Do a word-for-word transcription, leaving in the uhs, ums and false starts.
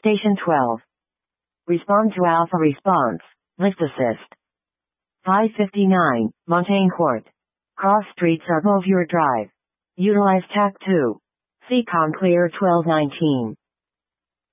Station twelve. Respond to Alpha response. Lift assist. five fifty-nine, Montaigne Court. Cross streets are Beauvieux Drive. Utilize T A C two. C C O M clear twelve nineteen.